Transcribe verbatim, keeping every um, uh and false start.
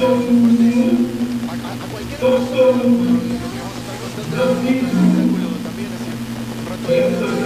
corteza. A, a, a cualquier persona, lo, lo que vamos a estar contando es un espectáculo también, así, un rato libre.